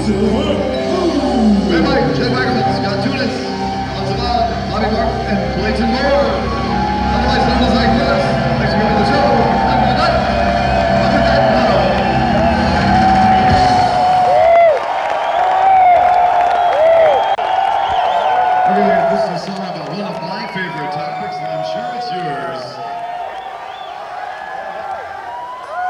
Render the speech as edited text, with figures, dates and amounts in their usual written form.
Red Mike, Jed Wackerman, Scott Tunis, Alan Zabad, Bobby Martin, and Clayton Moore. Otherwise known as Ike Lewis. Thanks for coming to the show. Have a good night. Okay, this is a song about one of my favorite topics, and I'm sure it's yours.